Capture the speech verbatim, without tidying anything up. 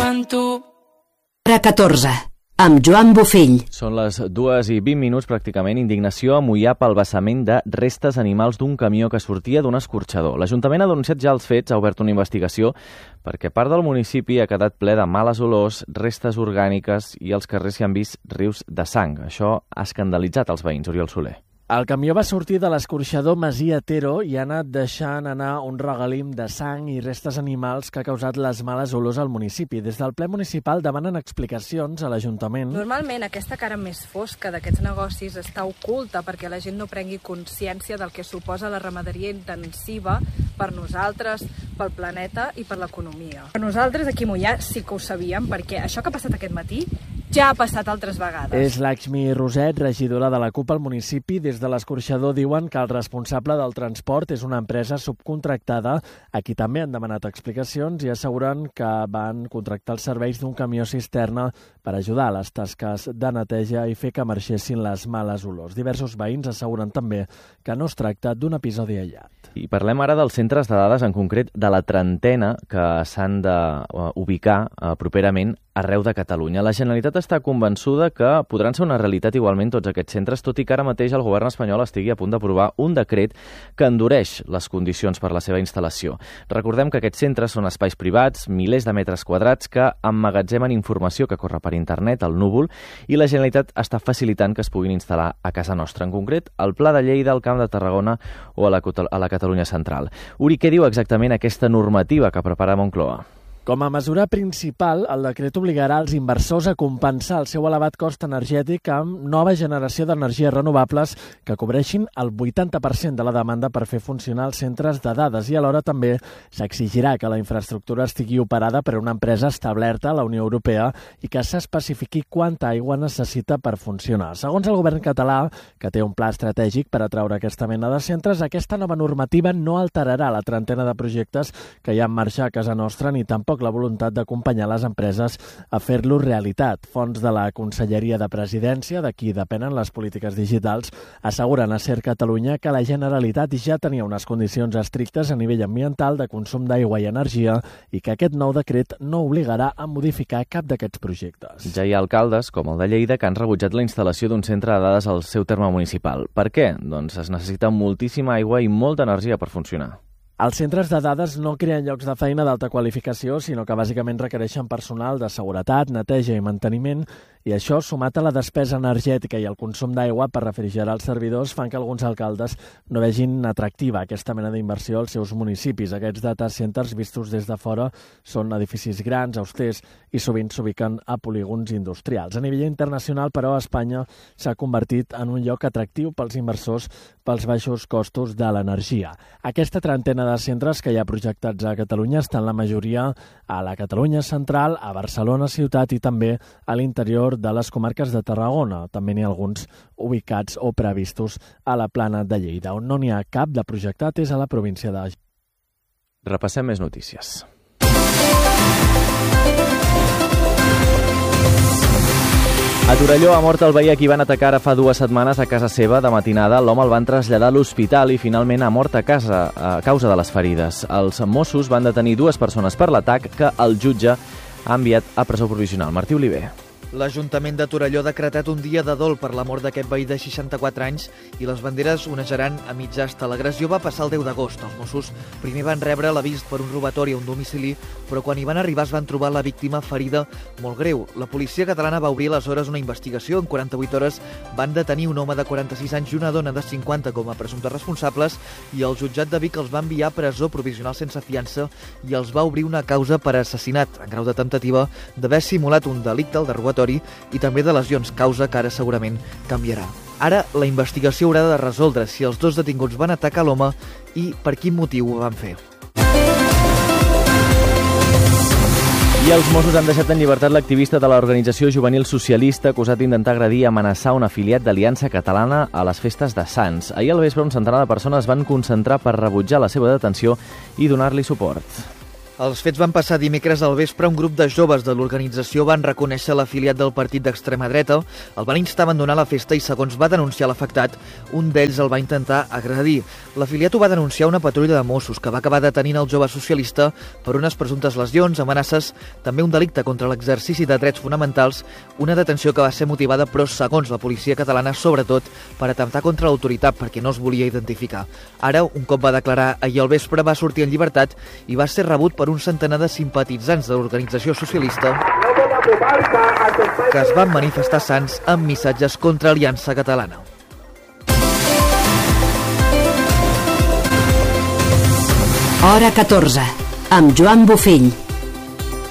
amb tu. Hora catorze, amb Joan Bufell. Són les dues i vint minuts pràcticament. Indignació a Moià pel vessament de restes animals d'un camió que sortia d'un escorxador. L'Ajuntament ha denunciat ja els fets, ha obert una investigació perquè part del municipi ha quedat ple de males olors, restes orgàniques i als carrers s'hi han vist rius de sang. Això ha escandalitzat els veïns. Oriol Soler. El camió va sortir de l'escorxador Masia Tero i ha anat deixant anar un regalim de sang i restes animals que ha causat les males olors al municipi. Des del ple municipal demanen explicacions a l'Ajuntament. Normalment aquesta cara més fosca d'aquests negocis està oculta perquè la gent no prengui consciència del que suposa la ramaderia intensiva per nosaltres, pel planeta i per l'economia. Nosaltres aquí a Moià sí que ho sabíem perquè això que ha passat aquest matí ja ha passat altres vegades. És Laxmi Roset, regidora de la CUP al municipi. Des de l'escorxador diuen que el responsable del transport és una empresa subcontractada. Aquí també han demanat explicacions i asseguren que van contractar els serveis d'un camió cisterna per ajudar a les tasques de neteja i fer que marxessin les males olors. Diversos veïns asseguren també que no es tracta d'un episodi aïllat. I parlem ara dels centres de dades, en concret de la trentena que s'han d'ubicar properament arreu de Catalunya. La Generalitat està convençuda que podran ser una realitat igualment tots aquests centres, tot i que ara mateix el govern espanyol estigui a punt d'aprovar un decret que endureix les condicions per la seva instal·lació. Recordem que aquests centres són espais privats, milers de metres quadrats que emmagatzemen informació que corre per internet, al núvol, i la Generalitat està facilitant que es puguin instal·lar a casa nostra, en concret al Pla de Lleida, al Camp de Tarragona o a la, a la Catalunya Central. Uri, què diu exactament aquesta normativa que prepara Moncloa? Com a mesura principal, el decret obligarà els inversors a compensar el seu elevat cost energètic amb nova generació d'energies renovables que cobreixin el vuitanta per cent de la demanda per fer funcionar els centres de dades i alhora també s'exigirà que la infraestructura estigui operada per una empresa establerta a la Unió Europea i que s'especifiqui quanta aigua necessita per funcionar. Segons el govern català, que té un pla estratègic per atraure aquesta mena de centres, aquesta nova normativa no alterarà la trentena de projectes que hi ha en marxa a casa nostra ni tampoc la voluntat d'acompanyar les empreses a fer-lo realitat. Fons de la Conselleria de Presidència, de qui depenen les polítiques digitals, asseguren a Ser Catalunya que la Generalitat ja tenia unes condicions estrictes a nivell ambiental de consum d'aigua i energia i que aquest nou decret no obligarà a modificar cap d'aquests projectes. Ja hi ha alcaldes, com el de Lleida, que han rebutjat la instal·lació d'un centre de dades al seu terme municipal. Per què? Doncs es necessita moltíssima aigua i molta energia per funcionar. Els centres de dades no creen llocs de feina d'alta qualificació, sinó que bàsicament requereixen personal de seguretat, neteja i manteniment, i això, sumat a la despesa energètica i el consum d'aigua per refrigerar els servidors, fan que alguns alcaldes no vegin atractiva aquesta mena d'inversió als seus municipis. Aquests data centers, vistos des de fora, són edificis grans, austers i sovint s'ubiquen a polígons industrials. A nivell internacional, però, Espanya s'ha convertit en un lloc atractiu pels inversors pels baixos costos de l'energia. Aquesta trentena de centres que hi ha projectats a Catalunya estan la majoria a la Catalunya Central, a Barcelona ciutat i també a l'interior de les comarques de Tarragona. També n'hi ha alguns ubicats o previstos a la Plana de Lleida. On no n'hi ha cap de projectat és a la província de... Repassem més notícies. A Torelló ha mort el veí a qui van atacar ara fa dues setmanes a casa seva de matinada. L'home el van traslladar a l'hospital i finalment ha mort a casa a causa de les ferides. Els Mossos van detenir dues persones per l'atac que el jutge ha enviat a presó provisional. Martí Oliver. L'Ajuntament de Torelló ha decretat un dia de dol per la mort d'aquest veí de seixanta-quatre anys i les banderes onejaran a mig asta. L'agressió va passar el deu d'agost. Els Mossos primer van rebre l'avís per un robatori a un domicili, però quan hi van arribar es van trobar la víctima ferida molt greu. La policia catalana va obrir aleshores una investigació. En quaranta-vuit hores van detenir un home de quaranta-sis anys i una dona de cinquanta com a presumptes responsables i el jutjat de Vic els va enviar a presó provisional sense fiança i els va obrir una causa per assassinat en grau de temptativa d'haver simulat un delicte, el de robatori, i també de lesions, causa que ara segurament canviarà. Ara la investigació haurà de resoldre si els dos detinguts van atacar l'home i per quin motiu ho van fer. I els Mossos han deixat en llibertat l'activista de l'organització juvenil socialista acusat d'intentar agredir i amenaçar un afiliat d'Aliança Catalana a les festes de Sants. Ahir al vespre un centenar de persones van concentrar per rebutjar la seva detenció i donar-li suport. Els fets van passar dimecres al vespre. Un grup de joves de l'organització van reconèixer l'afiliat del partit d'extrema dreta, el van instar a abandonar la festa i, segons va denunciar l'afectat, un d'ells el va intentar agredir. L'afiliat ho va denunciar a una patrulla de Mossos, que va acabar detenint el jove socialista per unes presumptes lesions, amenaces, també un delicte contra l'exercici de drets fonamentals, una detenció que va ser motivada, però, segons la policia catalana, sobretot per atemptar contra l'autoritat, perquè no es volia identificar. Ara, un cop va declarar ahir al vespre, va sortir en llibertat i va ser rebut per un centenar de simpatitzants de l'organització socialista que es van manifestar sants amb missatges contra Aliança Catalana. Hora catorze, amb Joan Bofill.